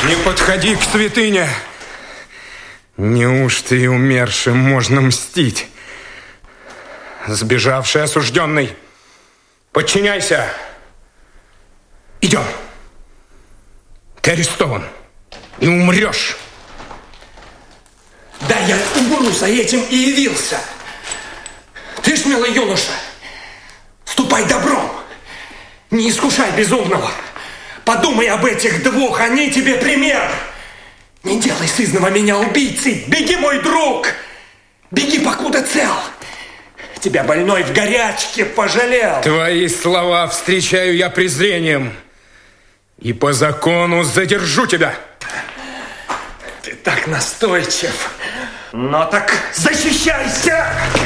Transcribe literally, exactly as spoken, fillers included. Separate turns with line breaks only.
Не подходи к святыне. Неужто и умершим можно мстить? Сбежавший осужденный, подчиняйся. Идем. Ты арестован и умрешь.
Да, я умру, за этим и явился. Ты, смелый юноша, ступай добром. Не искушай безумного. Подумай об этих двух, они тебе пример. Не делай сызнова меня убийцей. Беги, мой друг. Беги, покуда цел. Тебя больной в горячке пожалел.
Твои слова встречаю я презрением. И по закону задержу тебя.
Ты так настойчив. Но так защищайся!